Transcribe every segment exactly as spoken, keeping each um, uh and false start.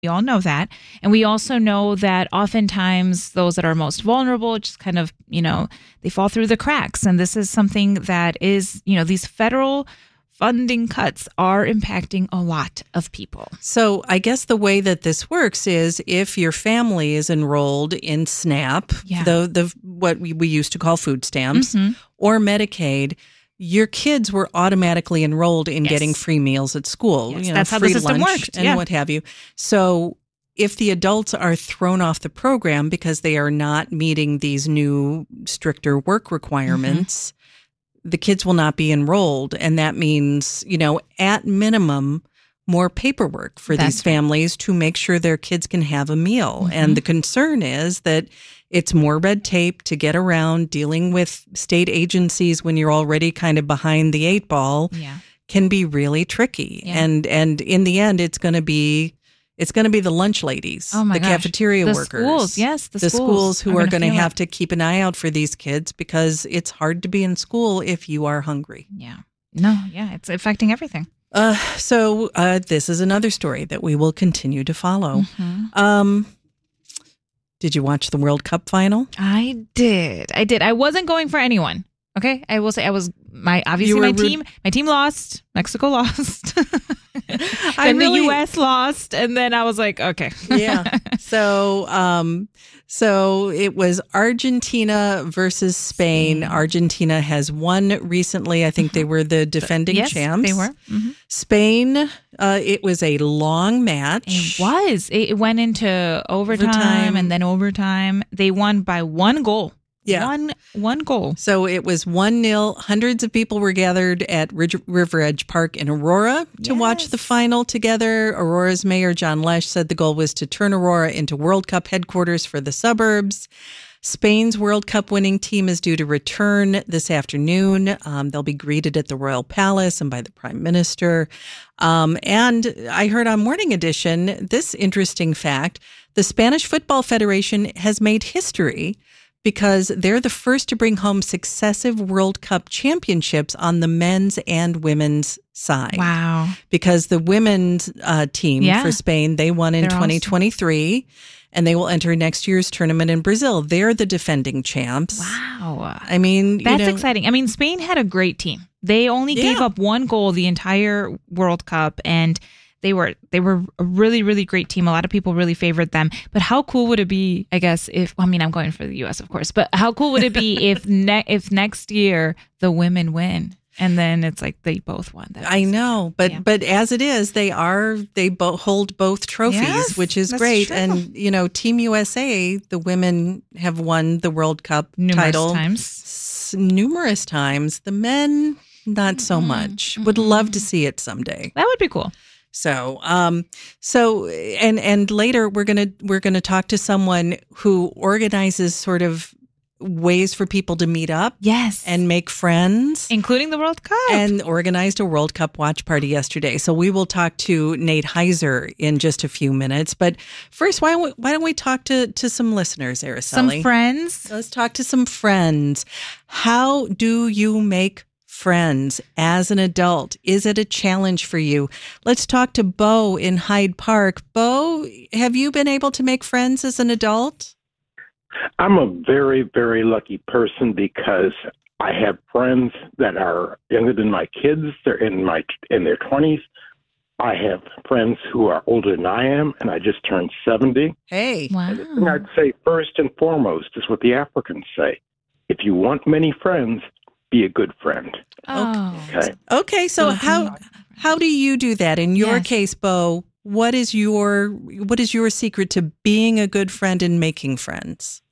We all know that. And we also know that oftentimes those that are most vulnerable just kind of, you know, they fall through the cracks. And this is something that is, you know, these federal funding cuts are impacting a lot of people. So I guess the way that this works is if your family is enrolled in SNAP, Yeah. the, the what we, we used to call food stamps, Mhm. or Medicaid, your kids were automatically enrolled in Yes. getting free meals at school. Yes, you know, that's how the free system lunch worked. and Yeah. what have you. So if the adults are thrown off the program because they are not meeting these new stricter work requirements, mm-hmm. the kids will not be enrolled. And that means, you know, at minimum, more paperwork for That's these families right. to make sure their kids can have a meal. Mm-hmm. And the concern is that it's more red tape to get around dealing with state agencies when you're already kind of behind the eight ball. Yeah. Can be really tricky. Yeah. And and in the end, it's going to be it's going to be the lunch ladies, Oh my the gosh. cafeteria The workers. schools, yes, the the schools schools who are are gonna going to feel have it. to keep an eye out for these kids because it's hard to be in school if you are hungry. Yeah. No, yeah, it's affecting everything. Uh, so uh, this is another story that we will continue to follow. Mm-hmm. Um, did you watch the World Cup final? I did. I did. I wasn't going for anyone. Okay, I will say I was my obviously were my rude- team. My team lost. Mexico lost. I and really- the U S lost, and then I was like, okay, Yeah. So, um, so it was Argentina versus Spain. Spain. Argentina has won recently. I think they were the defending yes, champs. they were. Mhm. Spain. Uh, it was a long match. It was. It it went into overtime, Overtime. and then overtime. They won by one goal. Yeah. One one goal. So it was one nil. Hundreds of people were gathered at Ridge- River Edge Park in Aurora to watch the Yes. final together. Aurora's mayor, John Lesh, said the goal was to turn Aurora into World Cup headquarters for the suburbs. Spain's World Cup winning team is due to return this afternoon. Um, they'll be greeted at the Royal Palace and by the Prime Minister. Um, and I heard on Morning Edition this interesting fact. The Spanish Football Federation has made history because they're the first to bring home successive World Cup championships on the men's and women's side. Wow. Because the women's uh, team Yeah. for Spain, they won in They're twenty twenty-three, and they will enter next year's tournament in Brazil. They're the defending champs. Wow. I mean, you That's know, exciting. I mean, Spain had a great team. They only gave Yeah. up one goal the entire World Cup, and they were they were a really, really great team. A lot of people really favored them. But how cool would it be, I guess, if, well, I mean, I'm going for the U S, of course, but how cool would it be if ne- if next year the women win? And then it's like they both won. That I know, but Yeah. but as it is, they are they bo- hold both trophies, Yes, which is that's great. true. And you know, Team U S A, the women have won the World Cup numerous title times. s- numerous times. The men, not so much. Would love to see it someday. That would be cool. So, um, so, and and later we're gonna we're gonna talk to someone who organizes sort of ways for people to meet up Yes. and make friends. Including the World Cup. And organized a World Cup watch party yesterday. So we will talk to Nate Heiser in just a few minutes. But first, why don't we, why don't we talk to, to some listeners, Araceli? Some friends. Let's talk to some friends. How do you make friends as an adult? Is it a challenge for you? Let's talk to Bo in Hyde Park. Bo, have you been able to make friends as an adult? I'm a very, very lucky person because I have friends that are younger than my kids. They're in my in their twenties. I have friends who are older than I am, and I just turned seventy. Hey. Wow. The thing I'd say first and foremost is what the Africans say. If you want many friends, be a good friend. Oh. Okay. Okay, so Love how you. how do you do that in your Yes. case, Bo? What is your what is your secret to being a good friend and making friends?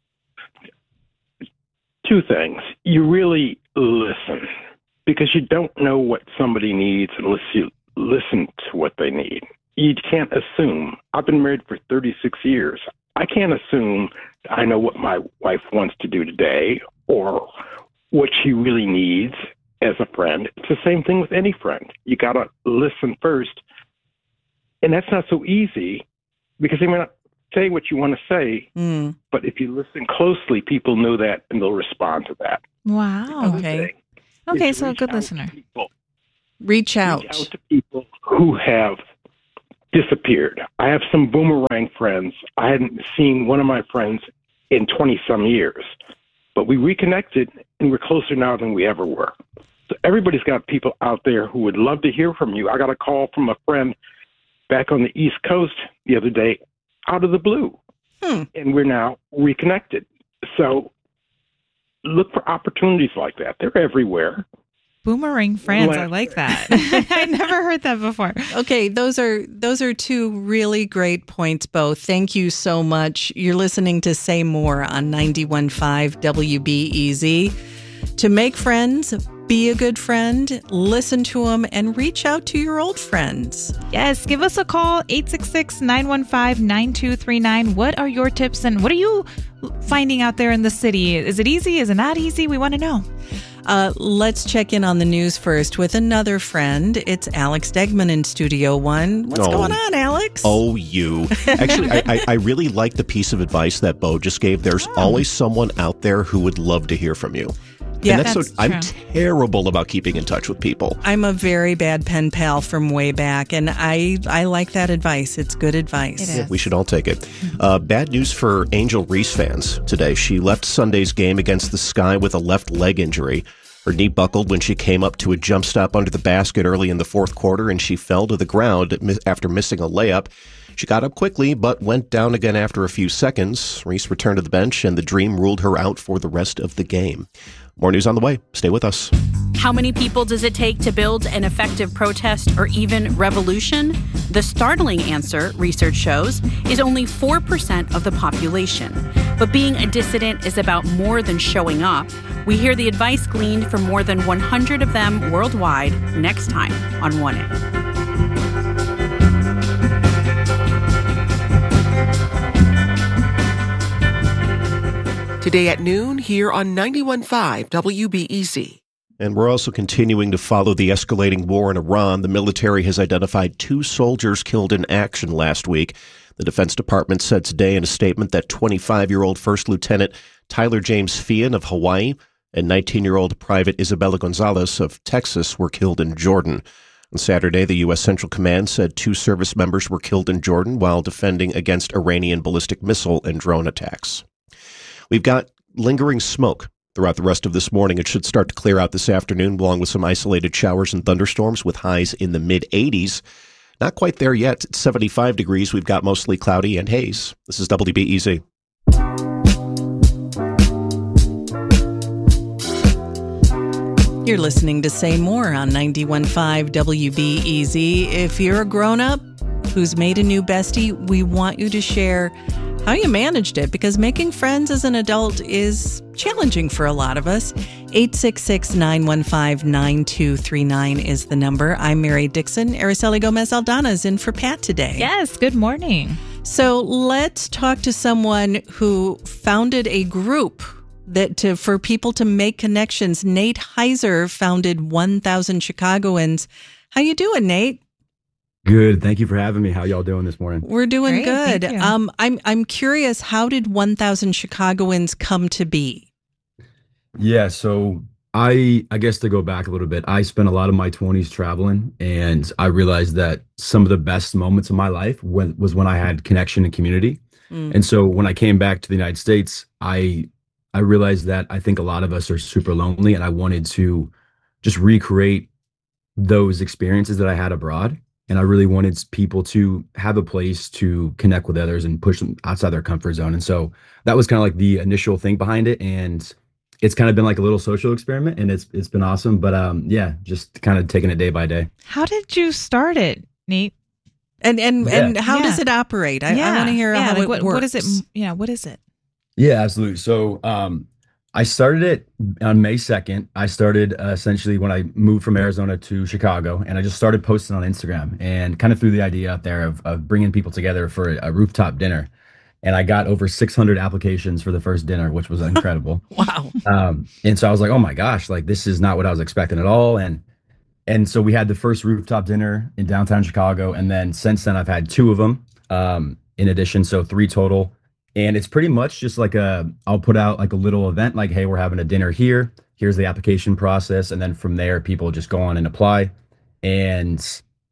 Two things. You really listen because you don't know what somebody needs unless you listen to what they need. You can't assume. I've been married for thirty-six years. I can't assume I know what my wife wants to do today or what she really needs as a friend. It's the same thing with any friend. You got to listen first. And that's not so easy because they may not say what you want to say, Mm, but if you listen closely, people know that and they'll respond to that. Wow. Okay. Okay, Is so a reach good out to listener. people. reach out. Reach out to people who have disappeared. I have some boomerang friends. I hadn't seen one of my friends in twenty-some years. But we reconnected, and we're closer now than we ever were. So everybody's got people out there who would love to hear from you. I got a call from a friend back on the East Coast the other day out of the blue, hmm. and we're now reconnected. So look for opportunities like that. They're everywhere. Boomerang friends, I like that. I never heard that before. Okay, those are those are two really great points, Bo. Thank you so much. You're listening to Say More on ninety-one point five W B E Z. To make friends, be a good friend, listen to them, and reach out to your old friends. Yes, give us a call, eight six six, nine one five, nine two three nine. What are your tips, and what are you finding out there in the city? Is it easy? Is it not easy? We want to know. Uh, let's check in on the news first with another friend. It's Alex Degman in Studio One. What's oh, going on, Alex? Oh, you. Actually, I, I, I really like the piece of advice that Bo just gave. There's oh. always someone out there who would love to hear from you. Yeah, and that's, that's so, I'm terrible about keeping in touch with people. I'm a very bad pen pal from way back, and I, I like that advice. It's good advice. It is. Yeah, we should all take it. Uh, bad news for Angel Reese fans today. She left Sunday's game against the Sky with a left leg injury. Her knee buckled when she came up to a jump stop under the basket early in the fourth quarter, and she fell to the ground after missing a layup. She got up quickly, but went down again after a few seconds. Reese returned to the bench, and the Dream ruled her out for the rest of the game. More news on the way. Stay with us. How many people does it take to build an effective protest or even revolution? The startling answer, research shows, is only four percent of the population. But being a dissident is about more than showing up. We hear the advice gleaned from more than one hundred of them worldwide next time on one A. Today at noon here on ninety-one point five W B E Z. And we're also continuing to follow the escalating war in Iran. The military has identified two soldiers killed in action last week. The Defense Department said today in a statement that twenty-five-year-old First Lieutenant Tyler James Fian of Hawaii and nineteen-year-old Private Isabella Gonzalez of Texas were killed in Jordan. On Saturday, the U S. Central Command said two service members were killed in Jordan while defending against Iranian ballistic missile and drone attacks. We've got lingering smoke throughout the rest of this morning. It should start to clear out this afternoon, along with some isolated showers and thunderstorms with highs in the mid-eighties. Not quite there yet. It's seventy-five degrees. We've got mostly cloudy and haze. This is W B E Z. You're listening to Say More on ninety-one point five W B E Z. If you're a grown-up who's made a new bestie, we want you to share how you managed it, because making friends as an adult is challenging for a lot of us. eight six six, nine one five, nine two three nine is the number. I'm Mary Dixon. Araceli Gomez-Aldana is in for Pat today. Yes, good morning. So let's talk to someone who founded a group that to for people to make connections. Nate Heiser founded one thousand Chicagoans. How you doing, Nate? Good. Thank you for having me. How y'all doing this morning? We're doing Great, good. thank you. Um, I'm I'm curious, how did one thousand Chicagoans come to be? Yeah, so I I guess to go back a little bit, I spent a lot of my twenties traveling, and I realized that some of the best moments of my life when, was when I had connection and community. Mm. And so when I came back to the United States, I I realized that I think a lot of us are super lonely, and I wanted to just recreate those experiences that I had abroad. And I really wanted people to have a place to connect with others and push them outside their comfort zone. And so that was kind of like the initial thing behind it. And it's kind of been like a little social experiment, and it's it's been awesome. But um, yeah, just kind of taking it day by day. How did you start it, Nate? And and Yeah. and how Yeah. does it operate? I, I want to hear yeah, how like it what, works. what is it? Yeah, what is it? Yeah, absolutely. So um, I started it on May second. I started uh, essentially when I moved from Arizona to Chicago, and I just started posting on Instagram and kind of threw the idea out there of, of bringing people together for a, a rooftop dinner. And I got over six hundred applications for the first dinner, which was incredible. Wow. Um, and so I was like, oh my gosh, like this is not what I was expecting at all. And and so we had the first rooftop dinner in downtown Chicago. And then since then, I've had two of them um, in addition. So three total. And it's pretty much just like a, I'll put out like a little event, like, hey, we're having a dinner here. Here's the application process. And then from there, people just go on and apply. And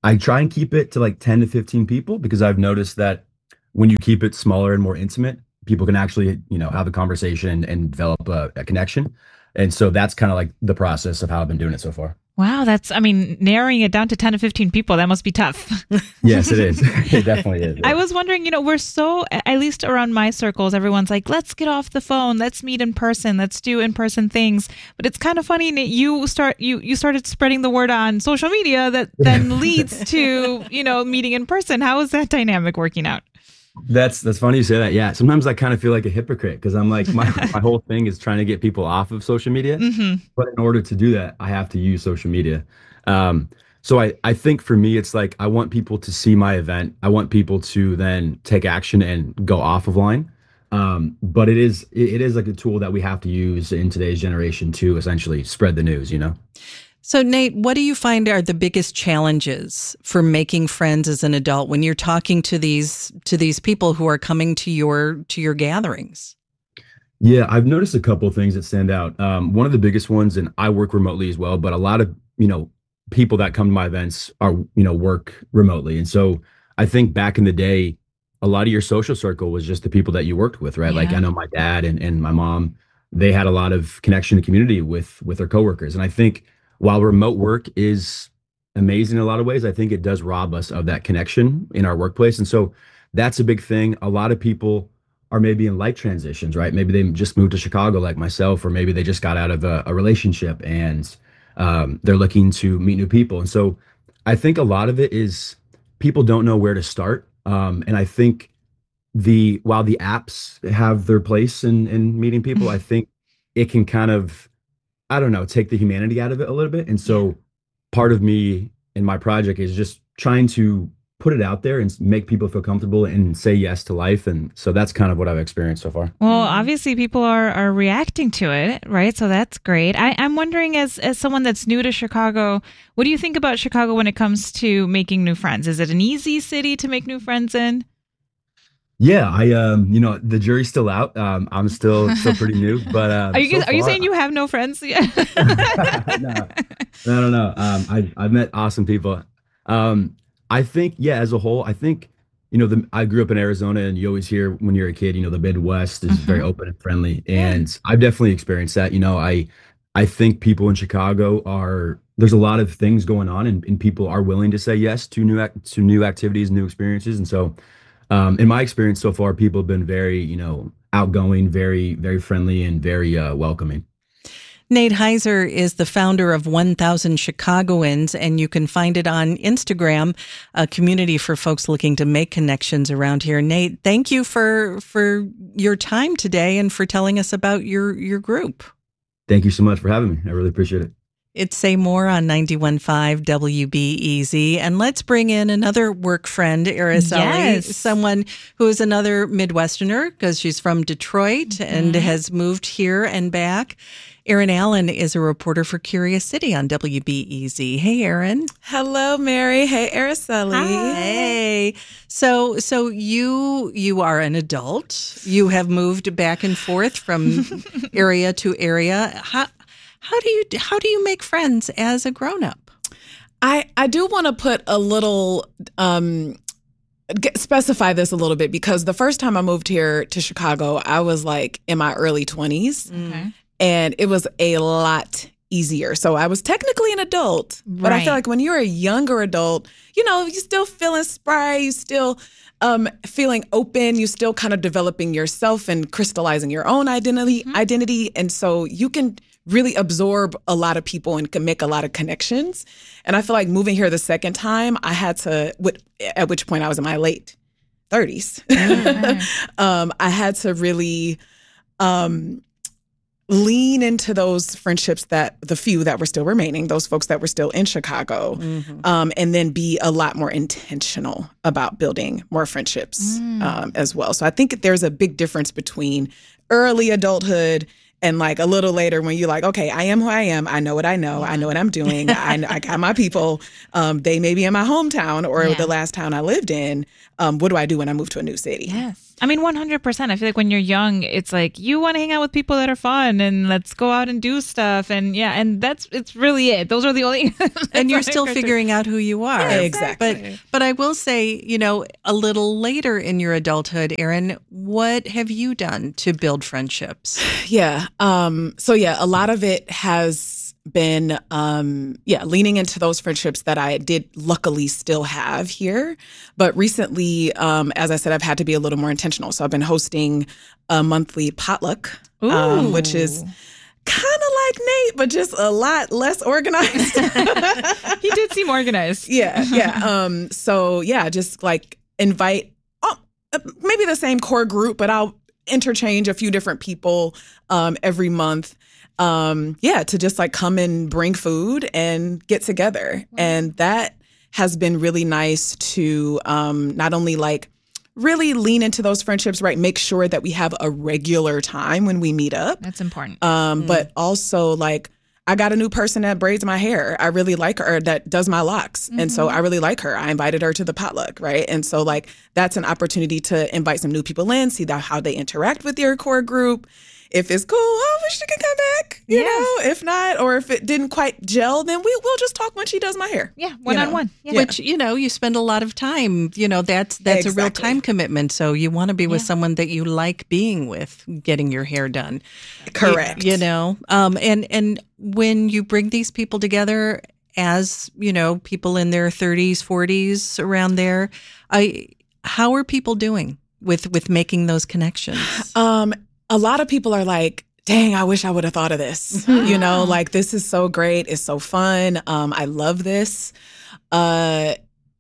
I try and keep it to like ten to fifteen people because I've noticed that when you keep it smaller and more intimate, people can actually, you know, have a conversation and, and develop a, a connection. And so that's kind of like the process of how I've been doing it so far. Wow, that's, I mean, narrowing it down to ten to fifteen people, that must be tough. Yes, it is. It definitely is. Yeah. I was wondering, you know, we're so, at least around my circles, everyone's like, let's get off the phone, let's meet in person, let's do in-person things. But it's kind of funny, Nate, you start, you, you started spreading the word on social media that then leads to, you know, meeting in person. How is that dynamic working out? That's that's funny you say that. Yeah, sometimes I kind of feel like a hypocrite because I'm like my, my whole thing is trying to get people off of social media. Mm-hmm. But in order to do that, I have to use social media. Um, so I I think for me, it's like I want people to see my event. I want people to then take action and go off of line. Um, but it is it, it is like a tool that we have to use in today's generation to essentially spread the news. You know. So, Nate, what do you find are the biggest challenges for making friends as an adult when you're talking to these to these people who are coming to your to your gatherings? Yeah, I've noticed a couple of things that stand out. Um, one of the biggest ones, and I work remotely as well, but a lot of, you know, people that come to my events are, you know, work remotely. And so I think back in the day, a lot of your social circle was just the people that you worked with, right? Yeah. Like I know my dad and, and my mom, they had a lot of connection and community with with their coworkers. And I think while remote work is amazing in a lot of ways, I think it does rob us of that connection in our workplace. And so that's a big thing. A lot of people are maybe in life transitions, right? Maybe they just moved to Chicago like myself, or maybe they just got out of a, a relationship and um, they're looking to meet new people. And so I think a lot of it is people don't know where to start. Um, and I think the while the apps have their place in, in meeting people, I think it can kind of, I don't know, take the humanity out of it a little bit. And so part of me in my project is just trying to put it out there and make people feel comfortable and say yes to life. And so that's kind of what I've experienced so far. Well, obviously people are, are reacting to it, right? So that's great. I, I'm wondering as, as someone that's new to Chicago, what do you think about Chicago when it comes to making new friends? Is it an easy city to make new friends in? Yeah, I um, you know, the jury's still out. Um, I'm still still pretty new, but um, are you so are far, you saying you have no friends yet? no, no, no, no. Um, I I've met awesome people. Um, I think yeah, as a whole, I think you know, the I grew up in Arizona, and you always hear when you're a kid, you know, the Midwest is mm-hmm. very open and friendly, and yeah. I've definitely experienced that. You know, I I think people in Chicago are there's a lot of things going on, and, and people are willing to say yes to new ac- to new activities, new experiences, and so. Um, in my experience so far, people have been very, you know, outgoing, very, very friendly, and very uh, welcoming. Nate Heiser is the founder of one thousand Chicagoans, and you can find it on Instagram, a community for folks looking to make connections around here. Nate, thank you for for your time today and for telling us about your, your group. Thank you so much for having me. I really appreciate it. It's Say More on ninety-one point five W B E Z. And let's bring in another work friend, Araceli, yes. someone who is another Midwesterner because she's from Detroit mm-hmm. and has moved here and back. Erin Allen is a reporter for Curious City on W B E Z. Hey, Erin. Hello, Mary. Hey, Araceli. Hi. Hey. So, so you you are an adult. You have moved back and forth from area to area. How How do you how do you make friends as a grown-up? I, I do want to put a little um, get, specify this a little bit because the first time I moved here to Chicago, I was like in my early twenties, okay. and it was a lot easier. So I was technically an adult, right. but I feel like when you're a younger adult, you know, you're still feeling spry, you still um, feeling open, you still kind of developing yourself and crystallizing your own identity, mm-hmm. identity, and so you can really absorb a lot of people and can make a lot of connections. And I feel like moving here the second time, I had to, at which point I was in my late thirties, mm-hmm. um, I had to really um, lean into those friendships that the few that were still remaining, those folks that were still in Chicago, mm-hmm. um, and then be a lot more intentional about building more friendships mm. um, as well. So I think there's a big difference between early adulthood and like a little later when you're like, okay, I am who I am. I know what I know. I know what I'm doing. I, I got my people. Um, they may be in my hometown or yeah. the last town I lived in. Um, what do I do when I move to a new city? Yes. I mean, one hundred percent. I feel like when you're young, it's like you want to hang out with people that are fun and let's go out and do stuff. And yeah, and that's it's really it. Those are the only. And you're still figuring out who you are. Yeah, exactly. But but I will say, you know, a little later in your adulthood, Erin, what have you done to build friendships? Yeah. Um, so yeah, a lot of it has been, um, yeah, leaning into those friendships that I did luckily still have here. But recently, um, as I said, I've had to be a little more intentional. So I've been hosting a monthly potluck, um, which is kind of like Nate, but just a lot less organized. He did seem organized. Yeah, yeah. Um, so yeah, just like invite oh, maybe the same core group, but I'll interchange a few different people um, every month. Um, yeah, to just like come and bring food and get together. Wow. And that has been really nice to um, not only like really lean into those friendships, right? Make sure that we have a regular time when we meet up. That's important. Um, mm. But also like, I got a new person that braids my hair. I really like her, that does my locks. Mm-hmm. And so I really like her. I invited her to the potluck, right? And so like, that's an opportunity to invite some new people in, see that, how they interact with your core group. If it's cool, oh, she can come back, you yes. know. If not, or if it didn't quite gel, then we, we'll just talk when she does my hair. Yeah, one-on-one. You know? Yeah. Which, you know, you spend a lot of time, you know, that's that's exactly. a real time commitment. So you want to be with yeah. someone that you like being with, getting your hair done. Correct. You, you know, um, and, and when you bring these people together as, you know, people in their thirties, forties, around there, I, how are people doing with, with making those connections? Um. A lot of people are like, dang, I wish I would have thought of this. Mm-hmm. You know, like, this is so great. It's so fun. Um, I love this. Uh,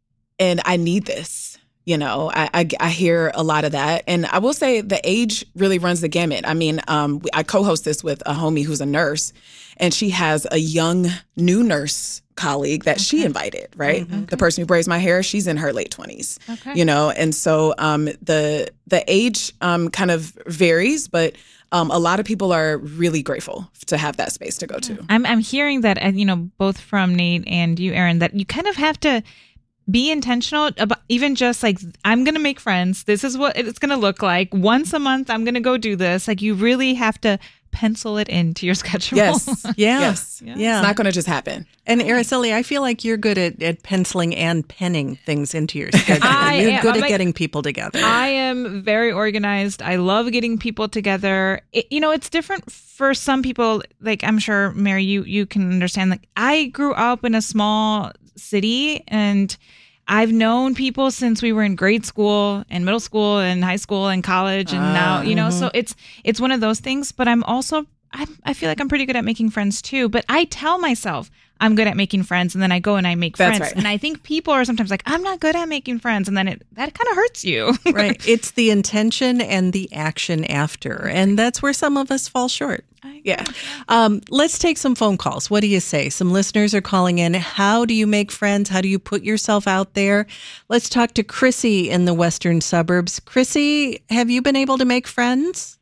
and I need this. You know, I, I, I hear a lot of that. And I will say the age really runs the gamut. I mean, um, I co-host this with a homie who's a nurse, and she has a young new nurse colleague that okay. she invited, right? Mm-hmm. The person who braids my hair, she's in her late twenties, okay. you know? And so um, the the age um, kind of varies, but um, a lot of people are really grateful to have that space to go to. I'm, I'm hearing that, uh, you know, both from Nate and you, Erin, that you kind of have to be intentional about even just like, I'm going to make friends. This is what it's going to look like. Once a month, I'm going to go do this. Like, you really have to pencil it into your schedule. Yes. Yeah. Yes. Yeah. yeah. It's not going to just happen. And Araceli, I feel like you're good at, at penciling and penning things into your schedule. I you're am, good I'm at like, getting people together. I am very organized. I love getting people together. It, you know, it's different for some people. Like, I'm sure, Mary, you, you can understand. Like, I grew up in a small city, and I've known people since we were in grade school and middle school and high school and college, and uh, now, you know, mm-hmm. so it's it's one of those things. But I'm also, I'm, I feel like I'm pretty good at making friends too. But I tell myself I'm good at making friends, and then I go and I make That's friends. right. And I think people are sometimes like, I'm not good at making friends, and then it that kind of hurts you. Right. It's the intention and the action after, and that's where some of us fall short. Yeah. Um, let's take some phone calls. What do you say? Some listeners are calling in. How do you make friends? How do you put yourself out there? Let's talk to Chrissy in the western suburbs. Chrissy, have you been able to make friends?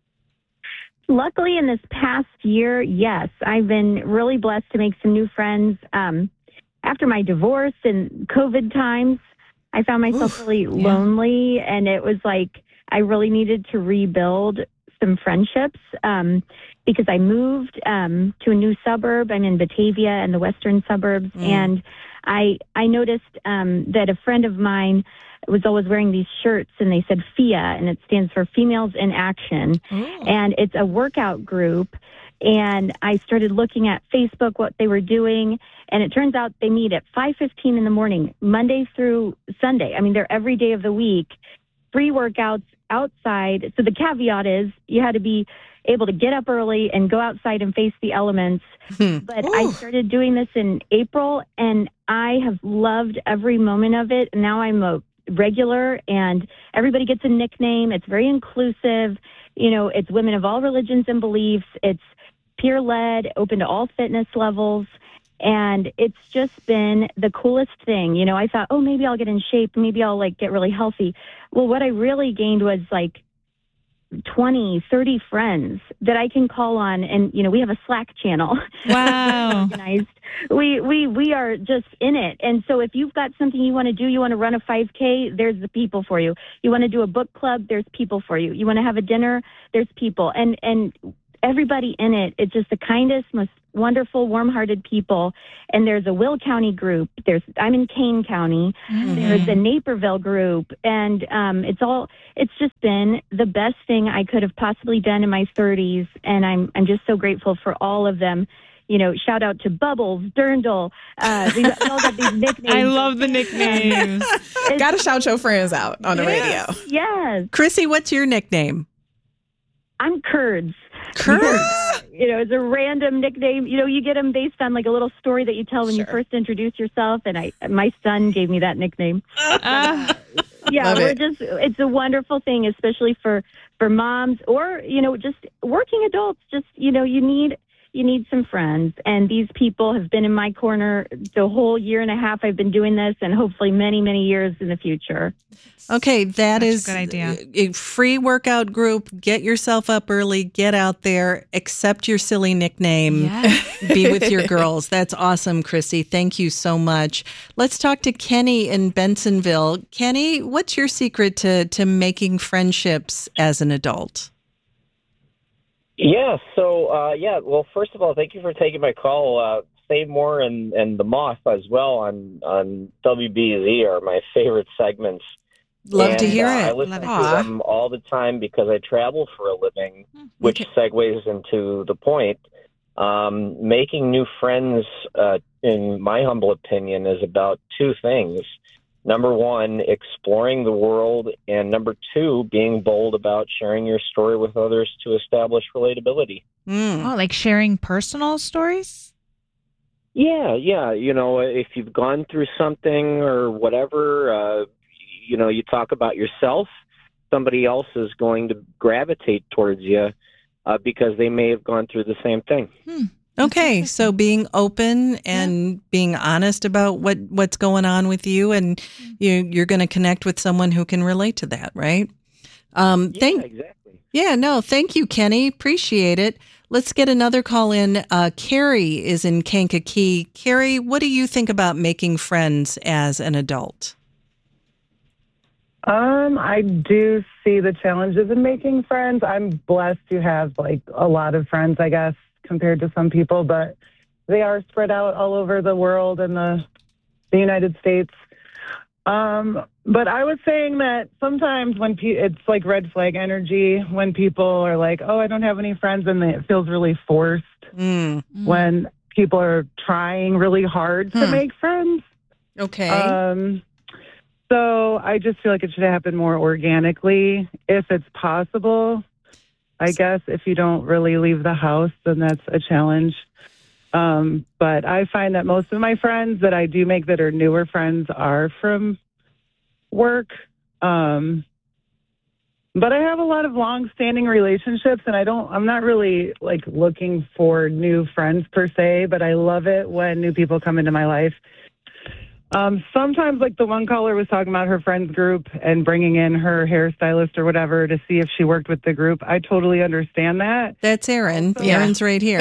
Luckily, in this past year, yes. I've been really blessed to make some new friends. Um, after my divorce and COVID times, I found myself Oof, really yeah. lonely, and it was like I really needed to rebuild some friendships um, because I moved um, to a new suburb. I'm in Batavia in the western suburbs, mm. and I I noticed um, that a friend of mine was always wearing these shirts, and they said F I A, and it stands for Females in Action. Ooh. And it's a workout group. And I started looking at Facebook, what they were doing, and it turns out they meet at five fifteen in the morning, Monday through Sunday. I mean, they're every day of the week, free workouts outside. So the caveat is you had to be able to get up early and go outside and face the elements. Hmm. But Ooh. I started doing this in April, and I have loved every moment of it. Now I'm a regular, and everybody gets a nickname. It's very inclusive. You know, it's women of all religions and beliefs. It's peer-led, open to all fitness levels. And it's just been the coolest thing. You know, I thought, oh, maybe I'll get in shape. Maybe I'll like get really healthy. Well, what I really gained was like twenty, thirty friends that I can call on. And, you know, we have a Slack channel. Wow. Organized. We, we, we are just in it. And so if you've got something you want to do, you want to run a five K, there's the people for you. You want to do a book club, there's people for you. You want to have a dinner, there's people. And, and everybody in it, it's just the kindest, most wonderful, warm-hearted people. And there's a Will County group. There's I'm in Kane County. Mm-hmm. There's a Naperville group, and um, it's all. It's just been the best thing I could have possibly done in my thirties, and I'm I'm just so grateful for all of them. You know, shout out to Bubbles, Dirndl. Uh, they all got these nicknames. I love the nicknames. Got to shout your friends out on the yes. radio. Yes. Chrissy, what's your nickname? I'm Curds. Curds. You know, it's a random nickname. You know, you get them based on like a little story that you tell when Sure. you first introduce yourself. And I, my son gave me that nickname. Uh, Yeah, Love we're it. just, it's a wonderful thing, especially for, for moms or, you know, just working adults. Just, you know, you need, you need some friends. And these people have been in my corner the whole year and a half I've been doing this, and hopefully many, many years in the future. Okay, that Such a is good idea. a free workout group. Get yourself up early, get out there, accept your silly nickname, Yes. be with your girls. That's awesome, Chrissy. Thank you so much. Let's talk to Kenny in Bensonville. Kenny, what's your secret to, to making friendships as an adult? Yeah, so, uh, yeah, well, first of all, thank you for taking my call. Uh, Say More and, and The Moth as well on, on W B Z are my favorite segments. Love and, to hear uh, it. I listen Love it. to Aw. them all the time because I travel for a living, which Okay. segues into the point. Um, making new friends, uh, in my humble opinion, is about two things. Number one, exploring the world, and number two, being bold about sharing your story with others to establish relatability. Mm. Oh, like sharing personal stories? Yeah, yeah. You know, if you've gone through something or whatever, uh, you know, you talk about yourself, somebody else is going to gravitate towards you uh, because they may have gone through the same thing. Hmm. Okay, so being open and being honest about what, what's going on with you, and you, you're going to connect with someone who can relate to that, right? Um, Yeah, thank, exactly. yeah, no, thank you, Kenny. Appreciate it. Let's get another call in. Uh, Carrie is in Kankakee. Carrie, what do you think about making friends as an adult? Um, I do see the challenges in making friends. I'm blessed to have like a lot of friends, I guess, compared to some people, but they are spread out all over the world and the the United States. Um, but I was saying that sometimes when pe- it's like red flag energy when people are like, "Oh, I don't have any friends," and it feels really forced Mm. when people are trying really hard to Hmm. make friends. Okay. Um, so I just feel like it should happen more organically if it's possible. I guess if you don't really leave the house, then that's a challenge. Um, but I find that most of my friends that I do make that are newer friends are from work. Um, but I have a lot of long-standing relationships, and I don't, I'm not really like looking for new friends per se, but I love it when new people come into my life. Um, sometimes, like the one caller was talking about her friends group and bringing in her hairstylist or whatever to see if she worked with the group. I totally understand that. That's Erin. Yeah. Erin's right here.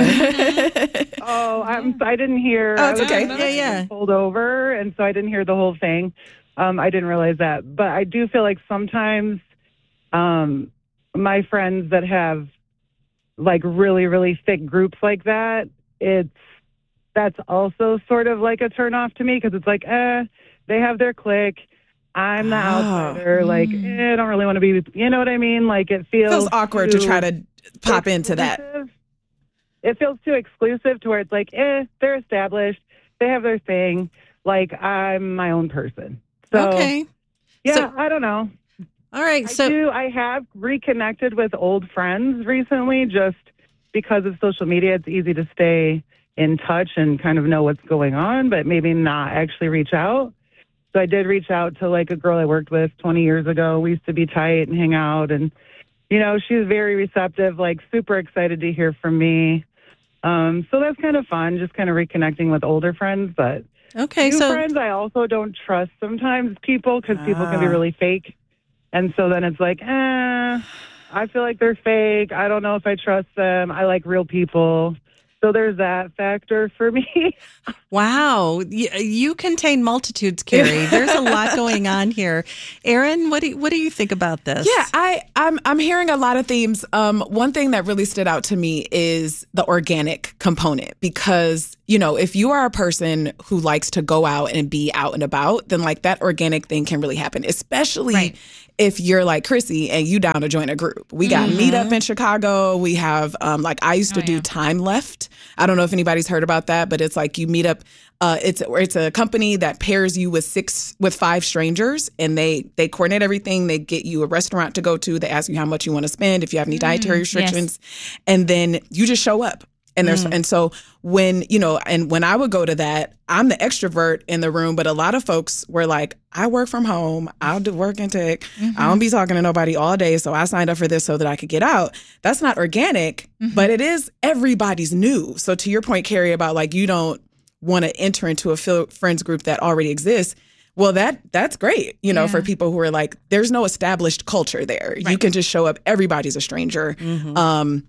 Oh, I'm, I didn't hear. Oh, it's I was okay. Yeah, yeah. pulled over, and so I didn't hear the whole thing. Um, I didn't realize that. But I do feel like sometimes um, my friends that have like really, really thick groups like that, it's that's also sort of like a turnoff to me because it's like, eh, they have their clique. I'm the Oh. outsider. Like, eh, I don't really want to be, you know what I mean? Like, it feels, Feels awkward to too try to pop into that. exclusive. It feels too exclusive to where it's like, eh, they're established. They have their thing. Like, I'm my own person. So, Okay. yeah, So- I don't know. All right. I So, do. I have reconnected with old friends recently just because of social media. It's easy to stay in touch and kind of know what's going on, but maybe not actually reach out. So I did reach out to like a girl I worked with twenty years ago. We used to be tight and hang out, and you know, she was very receptive, like super excited to hear from me. Um, so that's kind of fun, just kind of reconnecting with older friends. But okay. new So, friends, I also don't trust sometimes people because people can be Ah. really fake. And so then it's like, eh, I feel like they're fake. I don't know if I trust them. I like real people. So there's that factor for me. Wow. You, you contain multitudes, Carrie. There's a lot going on here. Erin, what do you, what do you think about this? Yeah, I, I'm I'm hearing a lot of themes. Um, one thing that really stood out to me is the organic component, because, you know, if you are a person who likes to go out and be out and about, then like that organic thing can really happen, especially right. if you're like Chrissy and you down to join a group. We got mm-hmm. Meetup in Chicago. We have, um, like I used to oh, do yeah. Time Left. I don't know if anybody's heard about that, but it's like you meet up. Uh, it's it's a company that pairs you with six with five strangers, and they they coordinate everything. They get you a restaurant to go to. They ask you how much you want to spend, if you have any dietary mm, restrictions, yes. and then you just show up. And there's mm. and so when you know, and when I would go to that, I'm the extrovert in the room, but a lot of folks were like, I work from home, I'll do work in tech, mm-hmm. I don't be talking to nobody all day, so I signed up for this so that I could get out. That's not organic, mm-hmm. but it is everybody's new. So to your point, Carrie, about like you don't want to enter into a friends group that already exists. Well, that that's great, you know, yeah. for people who are like, there's no established culture there. Right. You can just show up. Everybody's a stranger. Mm-hmm. Um,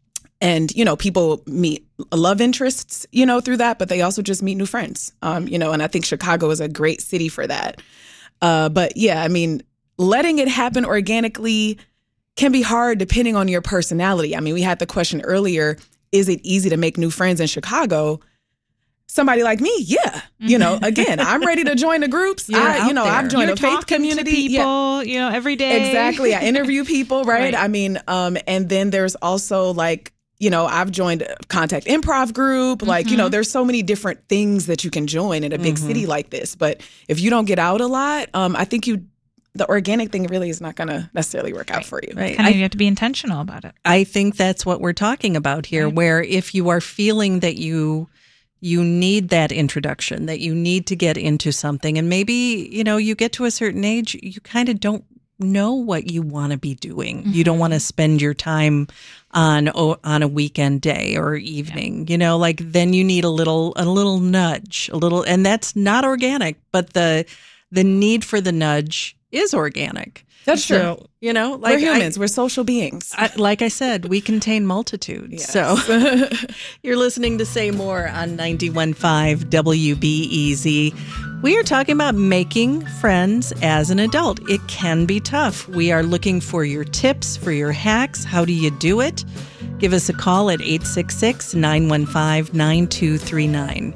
And, you know, people meet love interests, you know, through that, but they also just meet new friends, um, you know, and I think Chicago is a great city for that. Uh, but yeah, I mean, letting it happen organically can be hard depending on your personality. I mean, we had the question earlier, is it easy to make new friends in Chicago? Somebody like me, yeah. You know, again, I'm ready to join the groups. I, you know, there. I've joined You're a faith community. People, yeah. you know, every day. Exactly. I interview people, right? right. I mean, um, and then there's also like, you know, I've joined a Contact Improv group. Like, mm-hmm. you know, there's so many different things that you can join in a big mm-hmm. city like this. But if you don't get out a lot, um, I think you, the organic thing really is not going to necessarily work out right. for you. Right. Kind of, I, you have to be intentional about it. I think that's what we're talking about here, right. where if you are feeling that you you need that introduction, that you need to get into something, and maybe, you know, you get to a certain age, you kind of don't know what you want to be doing. Mm-hmm. You don't want to spend your time on on a weekend day or evening. Yeah. You know, like then you need a little a little nudge, a little, and that's not organic, but the the need for the nudge is organic. That's so, true. You know, like we're humans. I, we're social beings. I, like I said, we contain multitudes. Yes. So you're listening to Say More on ninety-one point five W B E Z. We are talking about making friends as an adult. It can be tough. We are looking for your tips, for your hacks. How do you do it? Give us a call at eight six six, nine one five, nine two three nine.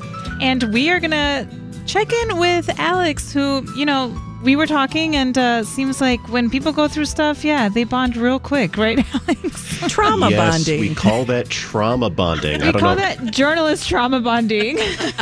And we are going to check in with Alex, who, you know, we were talking, and uh, seems like when people go through stuff, yeah, they bond real quick, right, Alex? Trauma yes, bonding. We call that trauma bonding. We I don't call know. that journalist trauma bonding.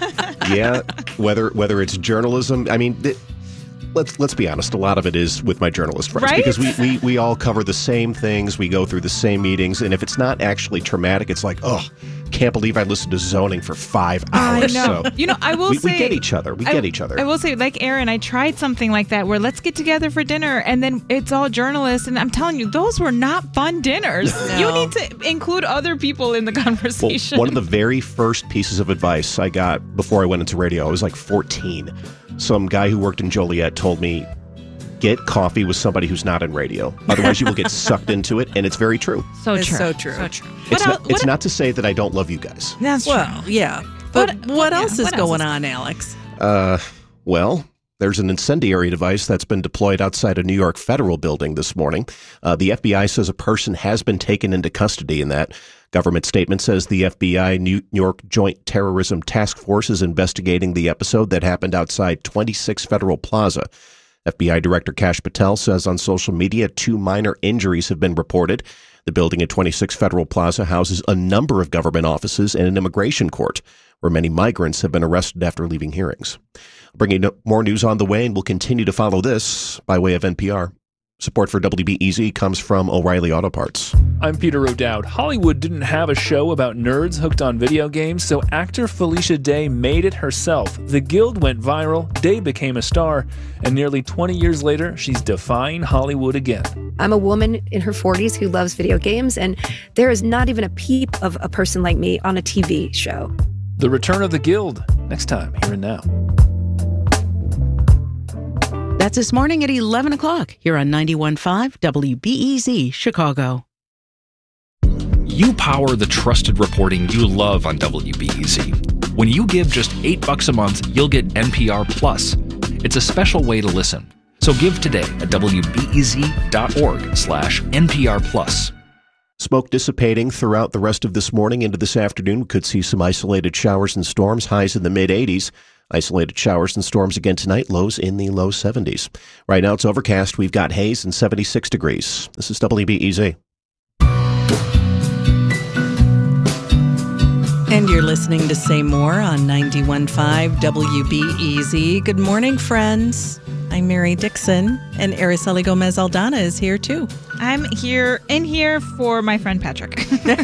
Yeah, whether whether it's journalism, I mean, th- let's let's be honest. A lot of it is with my journalist friends, right? because we, we we all cover the same things. We go through the same meetings, and if it's not actually traumatic, it's like, oh, can't believe I listened to zoning for five hours. I know. So you know, I will we, say we get each other. We I, get each other. I will say, like Erin, I tried something like that where let's get together for dinner, and then it's all journalists, and I'm telling you, those were not fun dinners. No. You need to include other people in the conversation. Well, one of the very first pieces of advice I got before I went into radio, I was like fourteen. Some guy who worked in Joliet told me, get coffee with somebody who's not in radio. Otherwise, you will get sucked into it, and it's very true. So it's true. so true. So true. It's, what not, el- it's what not to say that I don't love you guys. That's well, true. yeah. But what, what, what yeah, else is what going else is- on, Alex? Uh, well, there's an incendiary device that's been deployed outside a New York federal building this morning. Uh, the F B I says a person has been taken into custody in that. Government statement says the F B I New York Joint Terrorism Task Force is investigating the episode that happened outside twenty-six Federal Plaza. F B I Director Kash Patel says on social media two minor injuries have been reported. The building at twenty-six Federal Plaza houses a number of government offices and an immigration court, where many migrants have been arrested after leaving hearings. Bringing more news on the way, and we'll continue to follow this by way of N P R. Support for W B E Z comes from O'Reilly Auto Parts. I'm Peter O'Dowd. Hollywood didn't have a show about nerds hooked on video games, so actor Felicia Day made it herself. The Guild went viral, Day became a star, and nearly twenty years later, she's defying Hollywood again. I'm a woman in her forties who loves video games, and there is not even a peep of a person like me on a T V show. The Return of the Guild, next time, here and now. That's this morning at eleven o'clock here on ninety-one point five W B E Z Chicago. You power the trusted reporting you love on W B E Z. When you give just eight bucks a month, you'll get N P R Plus. It's a special way to listen. So give today at wbez.org slash NPR Plus. Smoke dissipating throughout the rest of this morning into this afternoon. We could see some isolated showers and storms, highs in the mid-eighties. Isolated showers and storms again tonight, lows in the low seventies. Right now it's overcast. We've got haze and seventy-six degrees. This is W B E Z. And you're listening to Say More on ninety-one point five W B E Z. Good morning, friends. I'm Mary Dixon, and Araceli Gomez-Aldana is here, too. I'm here in here for my friend Patrick.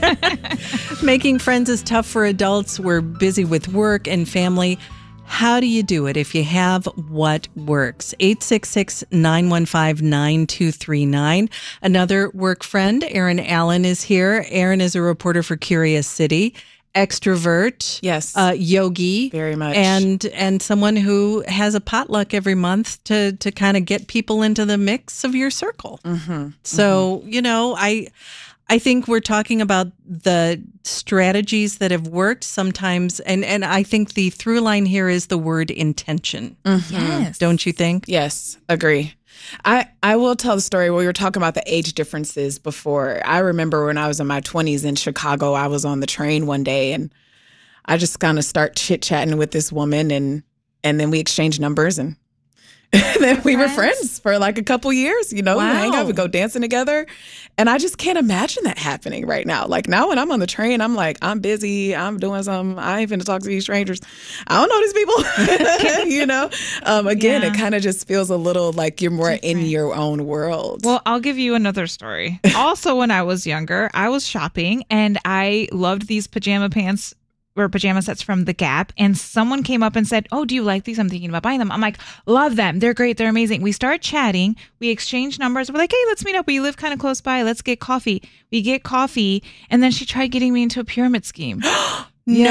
Making friends is tough for adults. We're busy with work and family. How do you do it if you have what works? eight six six, nine one five, nine two three nine. Another work friend, Erin Allen, is here. Erin is a reporter for Curious City. Extrovert, yes, uh, yogi, very much, and and someone who has a potluck every month to to kind of get people into the mix of your circle. Mm-hmm. So mm-hmm. you know, I I think we're talking about the strategies that have worked sometimes, and and I think the through line here is the word intention. Mm-hmm. Yes, don't you think? Yes, agree. I, I will tell the story. We were talking about the age differences before. I remember when I was in my twenties in Chicago, I was on the train one day and I just kind of start chit-chatting with this woman and and then we exchanged numbers and, and then we friends. were friends for like a couple years, you know, wow. we hang out, we go dancing together. And I just can't imagine that happening right now. Like now when I'm on the train, I'm like, I'm busy, I'm doing something, I ain't finna talk to these strangers. I don't know these people, you know? Um, again, yeah. It kind of just feels a little like you're more Different. in your own world. Well, I'll give you another story. Also, when I was younger, I was shopping and I loved these pajama pants or pajama sets from The Gap, and someone came up and said, oh, do you like these? I'm thinking about buying them. I'm like, love them. They're great. They're amazing. We start chatting. We exchange numbers. We're like, hey, let's meet up. We live kind of close by. Let's get coffee. We get coffee. And then she tried getting me into a pyramid scheme. No.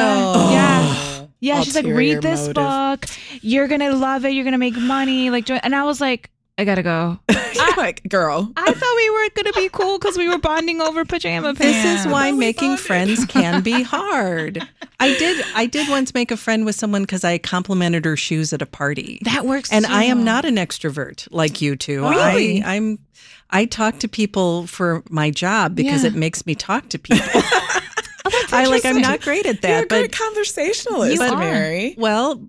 Yeah. Yeah. She's like, Ulterior read this motive. book. You're going to love it. You're going to make money. Like, join. And I was like, I gotta go. I, like, girl. I thought we were gonna be cool because we were bonding over pajama pants. This is why making bonded. friends can be hard. I did. I did once make a friend with someone because I complimented her shoes at a party. That works. And too. I am not an extrovert like you two. Really? I, I'm. I talk to people for my job because Yeah. it makes me talk to people. Oh, that's I like. I'm interesting. not great at that. You're a but great conversationalist, You are. Mary. well.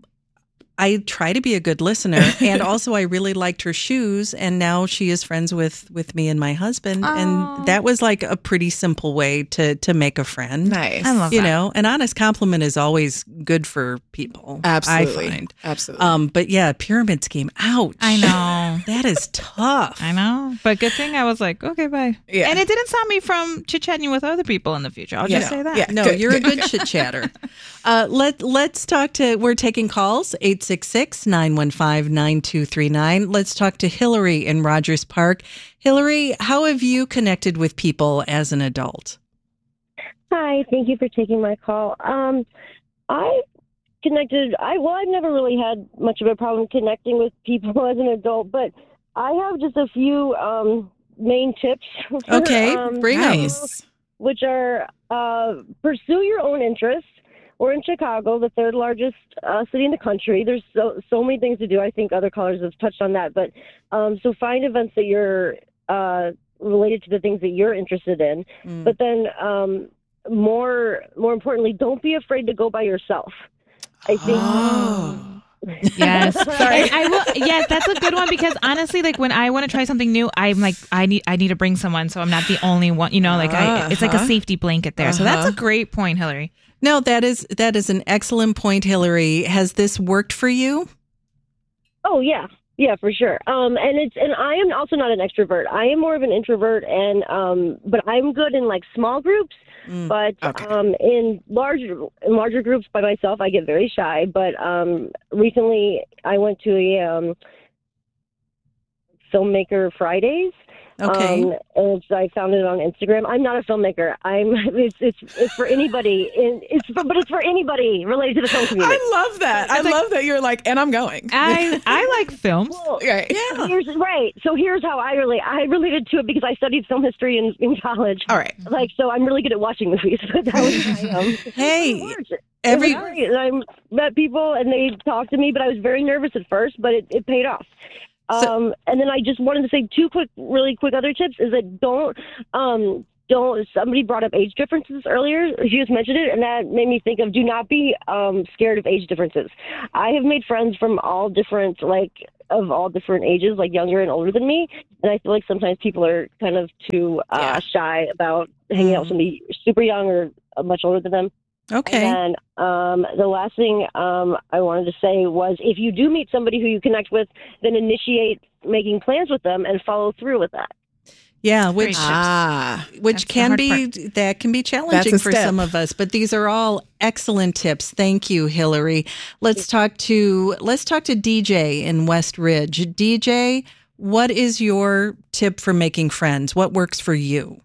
I try to be a good listener, and also I really liked her shoes, and now she is friends with, with me and my husband, Oh. and that was like a pretty simple way to to make a friend. Nice. I love You that. know, an honest compliment is always good for people. Absolutely. I find. Absolutely. Um, but yeah, pyramid scheme. Ouch. I know. That is tough. I know. But good thing I was like, okay, bye. Yeah. And it didn't stop me from chit-chatting with other people in the future. I'll Yeah. just say that. Yeah. No, Good, you're good. a good chit chatter. Uh, let let's talk to. We're taking calls eight six six, nine one five, nine two three nine. Let's talk to Hillary in Rogers Park. Hillary, how have you connected with people as an adult? Hi, thank you for taking my call. Um, I connected. I well, I've never really had much of a problem connecting with people as an adult, but I have just a few um, main tips. For, Okay, um, bring 'em. Nice. Which are uh, pursue your own interests. We're in Chicago, the third largest uh, city in the country. There's so so many things to do. I think other callers have touched on that, but um, so find events that you're uh, related to the things that you're interested in. Mm. But then, um, more more importantly, don't be afraid to go by yourself. I think. Oh. Yes. Sorry. I will. Yes, that's a good one because honestly, like when I want to try something new, I'm like, I need, I need to bring someone, so I'm not the only one. You know, like I, it's like a Uh-huh. safety blanket there. So that's a Uh-huh. great point, Hillary. No, that is that is an excellent point, Hillary. Has this worked for you? Oh yeah, yeah, for sure. Um, and it's and I am also not an extrovert. I am more of an introvert, and um, but I'm good in like small groups. Mm. But Okay. um, in larger in larger groups by myself, I get very shy. But um, recently, I went to a um, filmmaker Fridays, Okay. Um, and it's, I found it on Instagram. I'm not a filmmaker. I'm. It's it's it's for anybody. And it's for, but it's for anybody related to the film community. I love that. I love that you're like, and I'm going. I I like films. Well, right. Yeah. Here's, right. So here's how I relate. I related to it because I studied film history in, in college. All right. Like, so I'm really good at watching movies. that was my, um, hey, every and I met people and they talked to me, but I was very nervous at first, but it, it paid off. So, um, and then I just wanted to say two quick, really quick other tips is that don't, um, don't, somebody brought up age differences earlier. She just mentioned it, and that made me think of do not be um, scared of age differences. I have made friends from all different, like, of all different ages, like younger and older than me. And I feel like sometimes people are kind of too uh, yeah. shy about hanging out with somebody super young or uh, much older than them. Okay. And then um, the last thing um, I wanted to say was if you do meet somebody who you connect with, then initiate making plans with them and follow through with that. Yeah, which ah, which That's can be part. that can be challenging for step. some of us, but these are all excellent tips. Thank you, Hillary. Let's talk to let's talk to D J in West Ridge. D J, what is your tip for making friends? What works for you?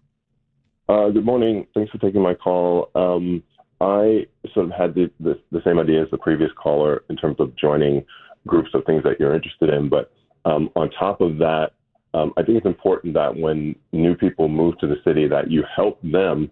Uh, good morning. Thanks for taking my call. Um, I sort of had the, the the same idea as the previous caller in terms of joining groups of things that you're interested in, but um, on top of that. Um, I think it's important that when new people move to the city that you help them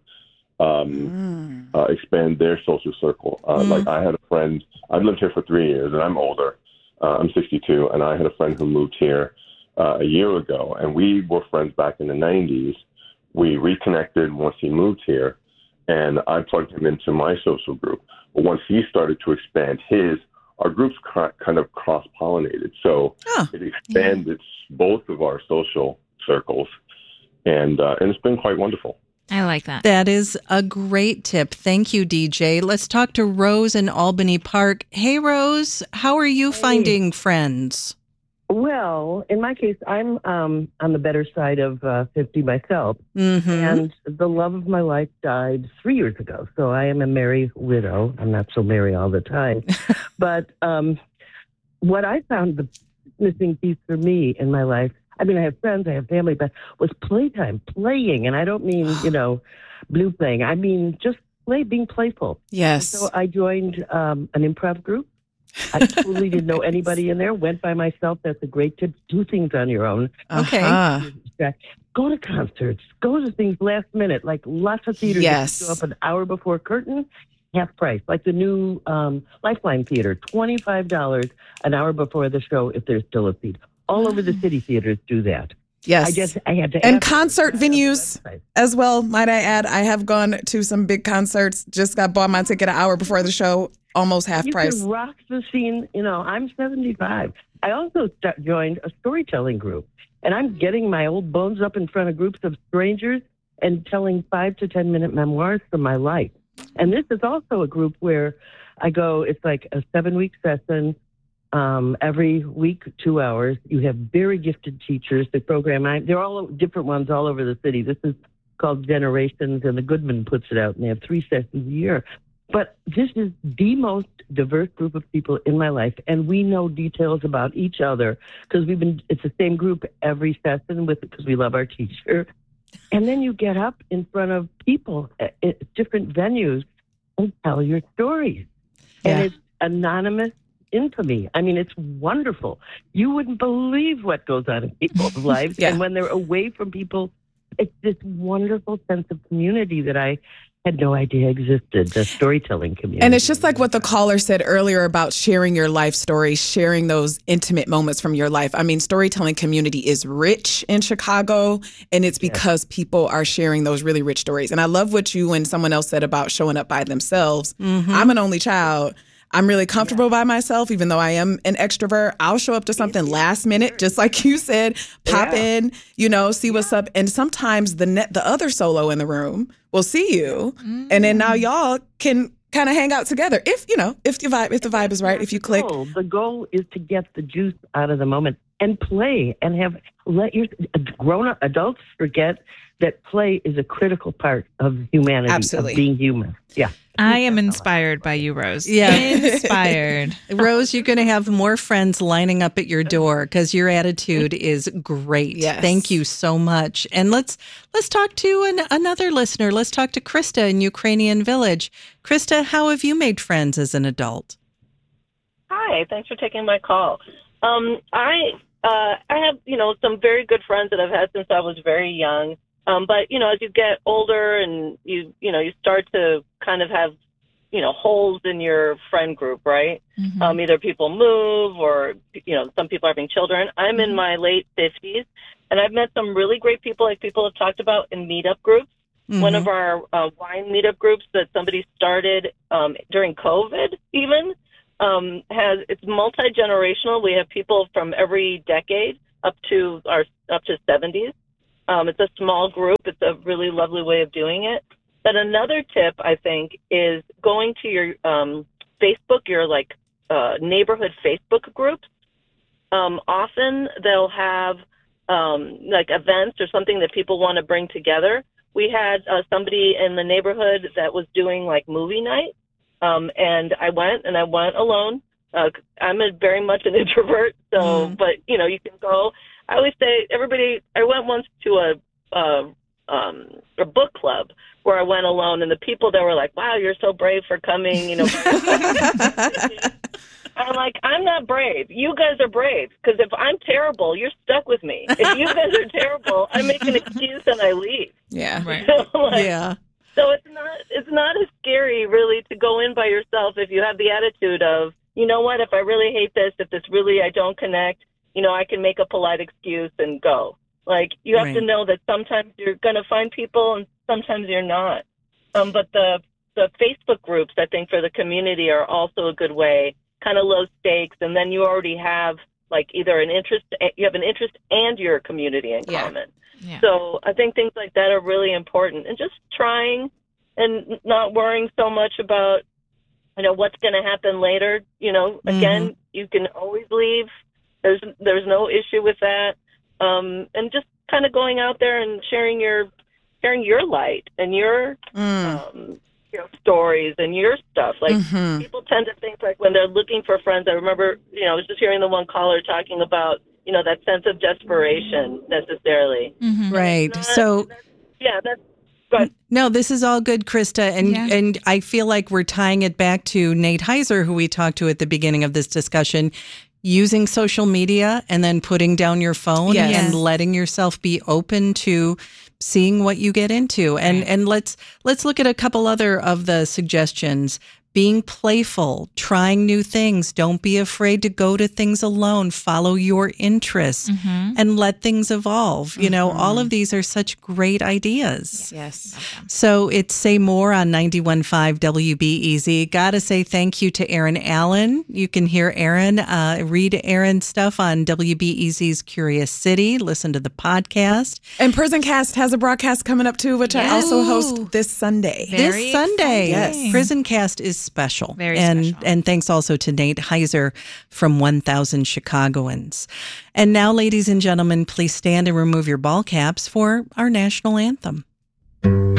um, mm. uh, expand their social circle. Uh, mm. Like I had a friend, I've lived here for three years and I'm older. Uh, I'm sixty-two, and I had a friend who moved here uh, a year ago, and we were friends back in the nineties. We reconnected once he moved here, and I plugged him into my social group. But once he started to expand his, our groups kind of cross-pollinated. So oh, it expanded yeah. both of our social circles, and uh, and it's been quite wonderful. I like that. That is a great tip. Thank you, D J. Let's talk to Rose in Albany Park. Hey, Rose, how are you hey. finding friends? Well, in my case, I'm um, on the better side of uh, fifty myself, mm-hmm. and the love of my life died three years ago. So I am a merry widow. I'm not so merry all the time. But um, what I found the missing piece for me in my life, I mean, I have friends, I have family, but was playtime, playing. And I don't mean, you know, blue playing. I mean, just play, being playful. Yes. And so I joined um, an improv group. I totally didn't know anybody in there. Went by myself. That's a great tip. Do things on your own. Okay. Uh-huh. Go to concerts. Go to things last minute. Like lots of theaters. Yes. Go up an hour before curtain, half price. Like the new um, Lifeline Theater, twenty-five dollars an hour before the show if there's still a seat. All over the city theaters do that. Yes. I just I had to. And concert venues as well. Might I add? I have gone to some big concerts. Just got bought my ticket an hour before the show. Almost half you price. You can rock the scene. You know, I'm seventy-five. I also st- joined a storytelling group, and I'm getting my old bones up in front of groups of strangers and telling five to ten minute memoirs from my life. And this is also a group where I go. It's like a seven week session. Um, every week, two hours. You have very gifted teachers. The program, I, they're all different ones all over the city. This is called Generations, and the Goodman puts it out, and they have three sessions a year. But this is the most diverse group of people in my life, and we know details about each other because we've been, it's the same group every session with, because we love our teacher. And then you get up in front of people at, at different venues and tell your stories. Yeah. And it's anonymous infamy. I mean, it's wonderful. You wouldn't believe what goes on in people's lives. Yeah. And when they're away from people, it's this wonderful sense of community that I had no idea existed, the storytelling community. And it's just like what the caller said earlier about sharing your life story, sharing those intimate moments from your life. I mean, storytelling community is rich in Chicago, and it's because yes. people are sharing those really rich stories. And I love what you and someone else said about showing up by themselves. Mm-hmm. I'm an only child. I'm really comfortable yeah. by myself, even though I am an extrovert. I'll show up to something last minute, just like you said, pop yeah. in, you know, see what's up. And sometimes the net, the other solo in the room will see you. Mm. And then now y'all can kind of hang out together. If, you know, if the vibe, if the vibe is right, if you click. The goal, the goal is to get the juice out of the moment and play and have, let your grown up adults forget that play is a critical part of humanity, Absolutely. of being human. Yeah. I am inspired by you, Rose. Yeah. Inspired. Rose, you're going to have more friends lining up at your door because your attitude is great. Yes. Thank you so much. And let's let's talk to an, another listener. Let's talk to Krista in Ukrainian Village. Krista, how have you made friends as an adult? Hi, thanks for taking my call. Um, I uh, I have, you know, some very good friends that I've had since I was very young. Um, but, you know, as you get older and you, you know, you start to kind of have, you know, holes in your friend group, right? Mhm. Um, either people move or, you know, some people are having children. I'm in my late fifties, and I've met some really great people, like people have talked about in meetup groups. One Mhm. of our uh, wine meetup groups that somebody started um, during COVID even um, has, it's multi-generational. We have people from every decade up to our, up to seventies. Um, it's a small group. It's a really lovely way of doing it. But another tip, I think, is going to your um, Facebook, your like uh, neighborhood Facebook groups. Um, often they'll have um, like events or something that people want to bring together. We had uh, somebody in the neighborhood that was doing like movie night, um, and I went and I went alone. Uh, I'm a, very much an introvert, so Mm. but you know you can go. I always say everybody. I went once to a uh, um, a book club where I went alone, and the people that were like, "Wow, you're so brave for coming," you know. I'm like, I'm not brave. You guys are brave because if I'm terrible, you're stuck with me. If you guys are terrible, I make an excuse and I leave. Yeah. Right. So, like, yeah. So it's not it's not as scary really to go in by yourself if you have the attitude of, you know what, if I really hate this, if this really I don't connect, you know, I can make a polite excuse and go. Like you have to Right. know that sometimes you're going to find people and sometimes you're not. Um, but the the Facebook groups, I think, for the community are also a good way, kind of low stakes, and then you already have like either an interest, you have an interest and your community in Yeah. common. Yeah. So I think things like that are really important, and just trying and not worrying so much about, you know, what's going to happen later. You know, again, you can always leave. There's there's no issue with that. Um, and just kind of going out there and sharing your sharing your light and your um, you know, stories and your stuff. Like Mhm. people tend to think like when they're looking for friends. I remember, you know, I was just hearing the one caller talking about, you know, that sense of desperation necessarily. Right. Not- So Yeah, that's good. no, this is all good, Krista. And Yeah. and I feel like we're tying it back to Nate Heiser, who we talked to at the beginning of this discussion, using social media and then putting down your phone Yes. and letting yourself be open to seeing what you get into. And and let's let's look at a couple other of the suggestions. Being playful, trying new things. Don't be afraid to go to things alone. Follow your interests and let things evolve. You know, all of these are such great ideas. Yes. So it's Say More on ninety-one point five W B E Z. Got to say thank you to Aaron Allen. You can hear Aaron, uh, read Aaron's stuff on W B E Z's Curious City. Listen to the podcast. And Prison Cast has a broadcast coming up too, which I also host this Sunday. this Sunday. Yes. Prison Cast is special. Very and, special. And thanks also to Nate Heiser from one thousand Chicagoans. And now, ladies and gentlemen, please stand and remove your ball caps for our national anthem.